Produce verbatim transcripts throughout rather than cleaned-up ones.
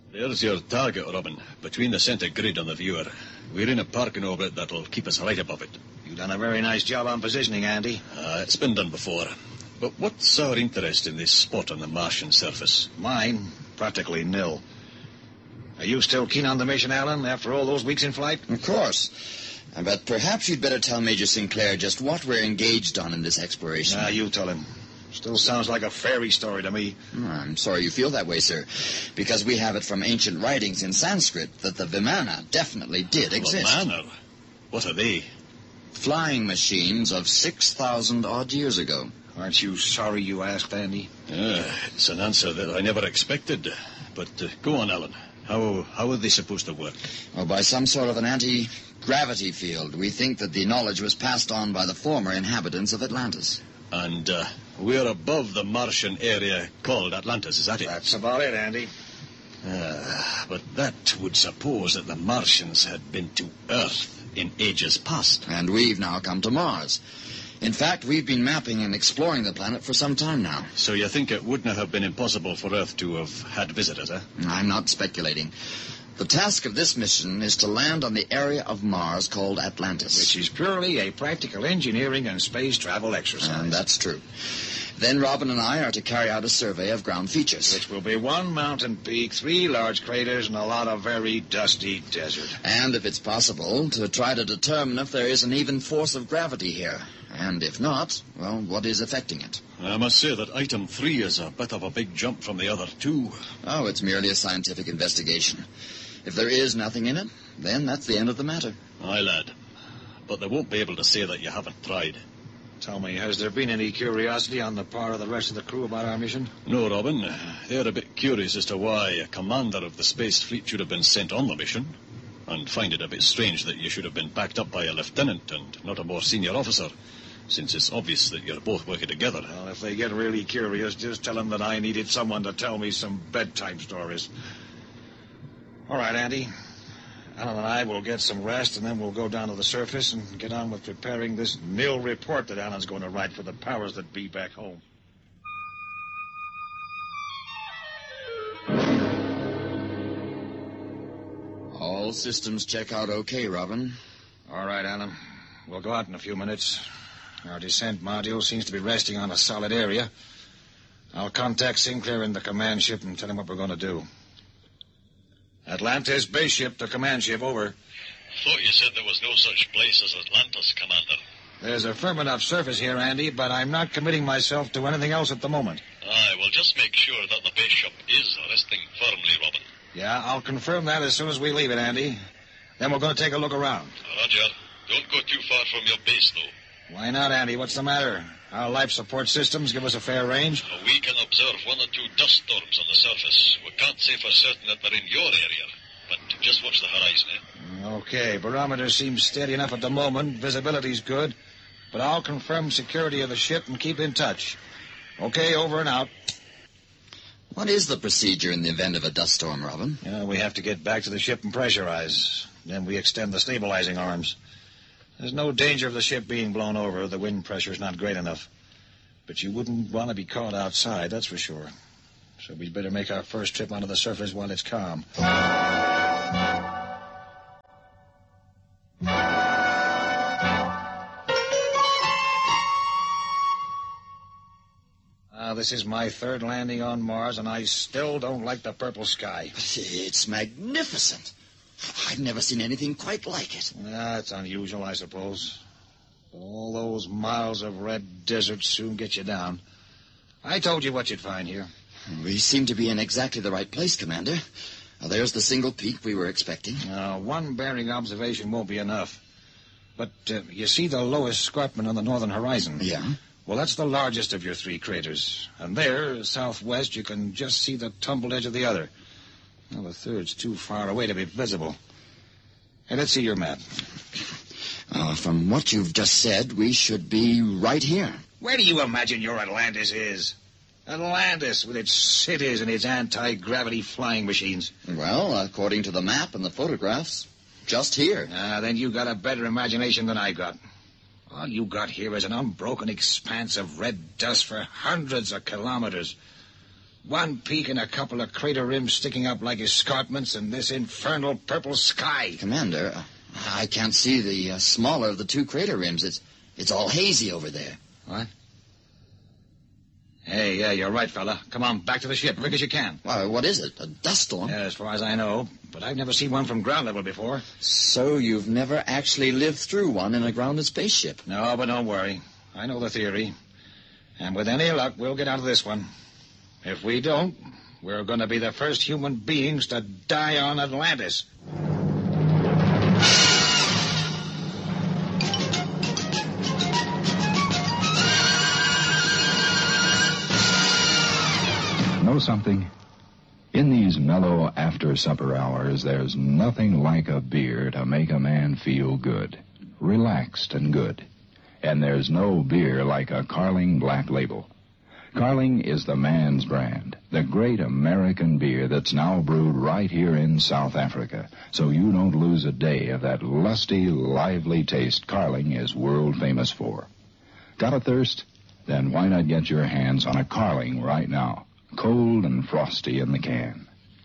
There's your target, Robin, between the centre grid and the viewer. We're in a parking orbit that'll keep us right above it. You've done a very nice job on positioning, Andy. Uh, it's been done before. But what's our interest in this spot on the Martian surface? Mine? Practically nil. Are you still keen on the mission, Alan, after all those weeks in flight? Of course. But perhaps you'd better tell Major Sinclair just what we're engaged on in this exploration. Ah, you tell him. Still sounds like a fairy story to me. I'm sorry you feel that way, sir, because we have it from ancient writings in Sanskrit that the Vimana definitely did exist. Vimana? What are they? Flying machines of six thousand odd years ago. Aren't you sorry you asked, Andy? Yeah, it's an answer that I never expected. But uh, go on, Alan. How, how are they supposed to work? Oh, by some sort of an anti-gravity field. We think that the knowledge was passed on by the former inhabitants of Atlantis. And uh, we're above the Martian area called Atlantis, is that it? That's about it, Andy. Uh, but that would suppose that the Martians had been to Earth in ages past. And we've now come to Mars. In fact, we've been mapping and exploring the planet for some time now. So you think it wouldn't have been impossible for Earth to have had visitors, eh? I'm not speculating. The task of this mission is to land on the area of Mars called Atlantis. Which is purely a practical engineering and space travel exercise. And that's true. Then Robin and I are to carry out a survey of ground features. Which will be one mountain peak, three large craters, and a lot of very dusty desert. And, if it's possible, to try to determine if there is an even force of gravity here. And if not, well, what is affecting it? I must say that item three is a bit of a big jump from the other two. Oh, it's merely a scientific investigation. If there is nothing in it, then that's the end of the matter. Aye, lad. But they won't be able to say that you haven't tried. Tell me, has there been any curiosity on the part of the rest of the crew about our mission? No, Robin. They're a bit curious as to why a commander of the space fleet should have been sent on the mission, and find it a bit strange that you should have been backed up by a lieutenant and not a more senior officer, since it's obvious that you're both working together. Well, if they get really curious, just tell them that I needed someone to tell me some bedtime stories. All right, Andy. Alan and I will get some rest, and then we'll go down to the surface and get on with preparing this nil report that Alan's going to write for the powers that be back home. All systems check out okay, Robin. All right, Alan. We'll go out in a few minutes. Our descent module seems to be resting on a solid area. I'll contact Sinclair in the command ship and tell him what we're going to do. Atlantis base ship to command ship, over. Thought you said there was no such place as Atlantis, Commander. There's a firm enough surface here, Andy, but I'm not committing myself to anything else at the moment. Aye, well, just make sure that the base ship is resting firmly, Robin. Yeah, I'll confirm that as soon as we leave it, Andy. Then we're going to take a look around. Roger. Don't go too far from your base, though. Why not, Andy? What's the matter? Our life support systems give us a fair range. We can observe one or two dust storms on the surface. We can't say for certain that they're in your area, but just watch the horizon, eh? Okay, barometer seems steady enough at the moment. Visibility's good, but I'll confirm security of the ship and keep in touch. Okay, over and out. What is the procedure in the event of a dust storm, Robin? Yeah, we have to get back to the ship and pressurize. Then we extend the stabilizing arms. There's no danger of the ship being blown over. The wind pressure's not great enough. But you wouldn't want to be caught outside, that's for sure. So we'd better make our first trip onto the surface while it's calm. Uh, this is my third landing on Mars, and I still don't like the purple sky. It's magnificent. I've never seen anything quite like it. That's unusual, I suppose. But all those miles of red desert soon get you down. I told you what you'd find here. We seem to be in exactly the right place, Commander. Now, there's the single peak we were expecting. Uh, one bearing observation won't be enough. But uh, you see the lowest escarpment on the northern horizon? Yeah? Well, that's the largest of your three craters. And there, southwest, you can just see the tumbled edge of the other. Well, the third's too far away to be visible. Hey, let's see your map. Uh, from what you've just said, we should be right here. Where do you imagine your Atlantis is? Atlantis, with its cities and its anti-gravity flying machines. Well, according to the map and the photographs, just here. Ah, then you got a better imagination than I got. All you got here is an unbroken expanse of red dust for hundreds of kilometers. One peak and a couple of crater rims sticking up like escarpments in this infernal purple sky. Commander, uh, I can't see the uh, smaller of the two crater rims. It's it's all hazy over there. What? Hey, yeah, you're right, fella. Come on, back to the ship, quick as you can. Why, what is it? A dust storm? Yeah, as far as I know, but I've never seen one from ground level before. So you've never actually lived through one in a grounded spaceship? No, but don't worry. I know the theory. And with any luck, we'll get out of this one. If we don't, we're going to be the first human beings to die on Atlantis. Know something? In these mellow after-supper hours, there's nothing like a beer to make a man feel good, relaxed and good. And there's no beer like a Carling Black Label. Carling is the man's brand, the great American beer that's now brewed right here in South Africa, so you don't lose a day of that lusty, lively taste Carling is world famous for. Got a thirst? Then why not get your hands on a Carling right now? Cold and frosty in the can.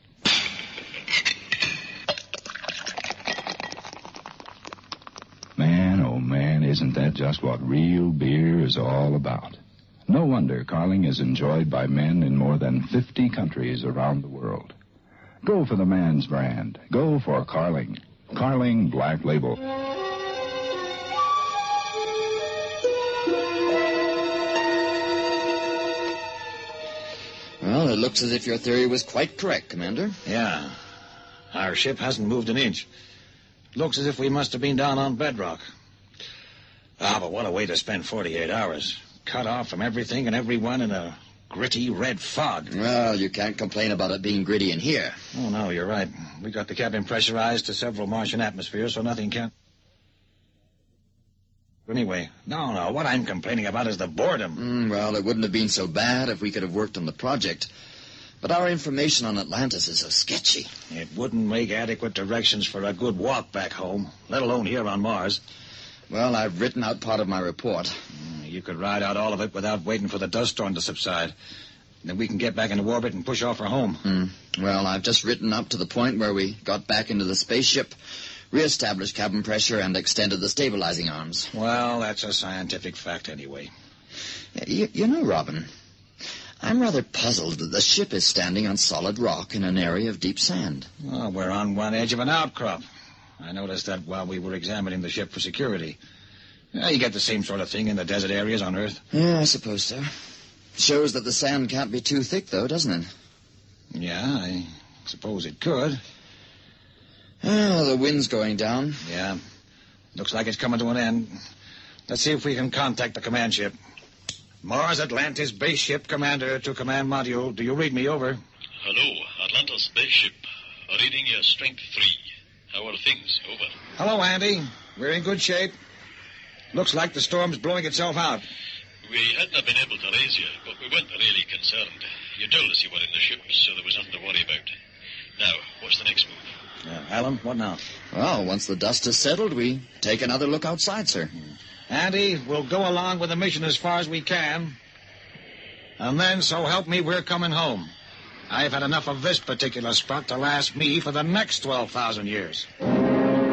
Man, oh man, isn't that just what real beer is all about? No wonder Carling is enjoyed by men in more than fifty countries around the world. Go for the man's brand. Go for Carling. Carling Black Label. Well, it looks as if your theory was quite correct, Commander. Yeah. Our ship hasn't moved an inch. Looks as if we must have been down on bedrock. Ah, but what a way to spend forty-eight hours. Cut off from everything and everyone in a gritty red fog. Well, you can't complain about it being gritty in here. Oh, no, you're right. We got the cabin pressurized to several Martian atmospheres, so nothing can... Anyway, no, no, what I'm complaining about is the boredom. Mm, well, it wouldn't have been so bad if we could have worked on the project. But our information on Atlantis is so sketchy. It wouldn't make adequate directions for a good walk back home, let alone here on Mars. Well, I've written out part of my report. Mm, you could ride out all of it without waiting for the dust storm to subside. Then we can get back into orbit and push off for home. Mm. Well, I've just written up to the point where we got back into the spaceship, reestablished cabin pressure, and extended the stabilizing arms. Well, that's a scientific fact anyway. You, you know, Robin, I'm rather puzzled that the ship is standing on solid rock in an area of deep sand. Well, we're on one edge of an outcrop. I noticed that while we were examining the ship for security. Yeah, you get the same sort of thing in the desert areas on Earth. Yeah, I suppose so. Shows that the sand can't be too thick, though, doesn't it? Yeah, I suppose it could. Oh, the wind's going down. Yeah. Looks like it's coming to an end. Let's see if we can contact the command ship. Mars Atlantis base ship commander to command module. Do you read me? Over. Hello, Atlantis spaceship. Reading your strength three. How are things? Over. Hello, Andy. We're in good shape. Looks like the storm's blowing itself out. We hadn't been able to raise you, but we weren't really concerned. You told us you were in the ship, so there was nothing to worry about. Now, what's the next move? Uh, Alan, what now? Well, once the dust has settled, we take another look outside, sir. Andy, we'll go along with the mission as far as we can. And then, so help me, we're coming home. I've had enough of this particular spot to last me for the next twelve thousand years.